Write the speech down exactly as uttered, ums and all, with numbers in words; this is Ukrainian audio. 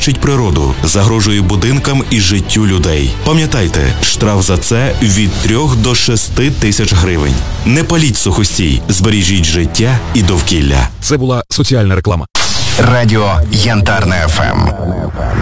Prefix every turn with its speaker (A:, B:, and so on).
A: нищить природу, загрожує будинкам і життю людей. Пам'ятайте, штраф за це від трьох до шести тисяч гривень. Не паліть сухостій, збережіть життя і довкілля.
B: Це була соціальна реклама.
C: Радіо Янтарне еф ем.